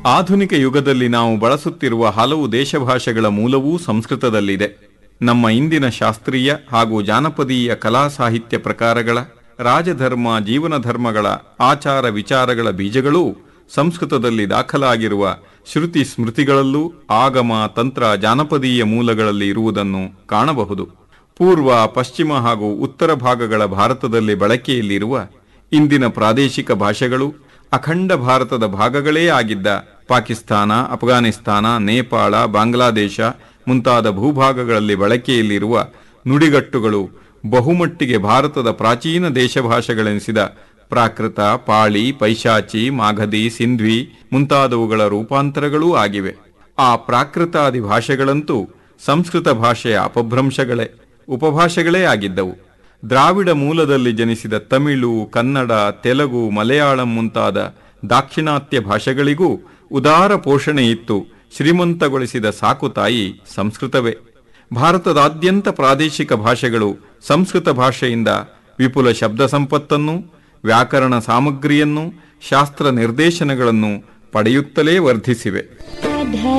ಆಧುನಿಕ ಯುಗದಲ್ಲಿ ನಾವು ಬಳಸುತ್ತಿರುವ ಹಲವು ದೇಶಭಾಷೆಗಳ ಮೂಲವೂ ಸಂಸ್ಕೃತದಲ್ಲಿದೆ. ನಮ್ಮ ಇಂದಿನ ಶಾಸ್ತ್ರೀಯ ಹಾಗೂ ಜಾನಪದೀಯ ಕಲಾ ಸಾಹಿತ್ಯ ಪ್ರಕಾರಗಳ, ರಾಜಧರ್ಮ ಜೀವನ ಧರ್ಮಗಳ, ಆಚಾರ ವಿಚಾರಗಳ ಬೀಜಗಳೂ ಸಂಸ್ಕೃತದಲ್ಲಿ ದಾಖಲಾಗಿರುವ ಶ್ರುತಿ ಸ್ಮೃತಿಗಳಲ್ಲೂ ಆಗಮ ತಂತ್ರ ಜಾನಪದೀಯ ಮೂಲಗಳಲ್ಲಿ ಇರುವುದನ್ನು ಕಾಣಬಹುದು. ಪೂರ್ವ, ಪಶ್ಚಿಮ ಹಾಗೂ ಉತ್ತರ ಭಾಗಗಳ ಭಾರತದಲ್ಲಿ ಬಳಕೆಯಲ್ಲಿರುವ ಇಂದಿನ ಪ್ರಾದೇಶಿಕ ಭಾಷೆಗಳು ಅಖಂಡ ಭಾರತದ ಭಾಗಗಳೇ ಆಗಿದ್ದ ಪಾಕಿಸ್ತಾನ, ಅಫ್ಘಾನಿಸ್ತಾನ, ನೇಪಾಳ, ಬಾಂಗ್ಲಾದೇಶ ಮುಂತಾದ ಭೂಭಾಗಗಳಲ್ಲಿ ಬಳಕೆಯಲ್ಲಿರುವ ನುಡಿಗಟ್ಟುಗಳು ಬಹುಮಟ್ಟಿಗೆ ಭಾರತದ ಪ್ರಾಚೀನ ದೇಶಭಾಷೆಗಳೆನಿಸಿದ ಪ್ರಾಕೃತ, ಪಾಳಿ, ಪೈಶಾಚಿ, ಮಾಗಧಿ, ಸಿಂಧ್ವಿ ಮುಂತಾದವುಗಳ ರೂಪಾಂತರಗಳೂ ಆಗಿವೆ. ಆ ಪ್ರಾಕೃತಾದಿ ಭಾಷೆಗಳಂತೂ ಸಂಸ್ಕೃತ ಭಾಷೆಯ ಅಪಭ್ರಂಶಗಳೇ, ಉಪಭಾಷೆಗಳೇ ಆಗಿದ್ದವು. ದ್ರಾವಿಡ ಮೂಲದಲ್ಲಿ ಜನಿಸಿದ ತಮಿಳು, ಕನ್ನಡ, ತೆಲುಗು, ಮಲಯಾಳಂ ಮುಂತಾದ ದಾಕ್ಷಿಣಾತ್ಯ ಭಾಷೆಗಳಿಗೂ ಉದಾರ ಪೋಷಣೆ ಇತ್ತು ಶ್ರೀಮಂತಗೊಳಿಸಿದ ಸಾಕುತಾಯಿ ಸಂಸ್ಕೃತವೇ. ಭಾರತದಾದ್ಯಂತ ಪ್ರಾದೇಶಿಕ ಭಾಷೆಗಳು ಸಂಸ್ಕೃತ ಭಾಷೆಯಿಂದ ವಿಪುಲ ಶಬ್ದ ಸಂಪತ್ತನ್ನು, ವ್ಯಾಕರಣ ಸಾಮಗ್ರಿಯನ್ನು, ಶಾಸ್ತ್ರ ನಿರ್ದೇಶನಗಳನ್ನು ಪಡೆಯುತ್ತಲೇ ವರ್ಧಿಸಿವೆ.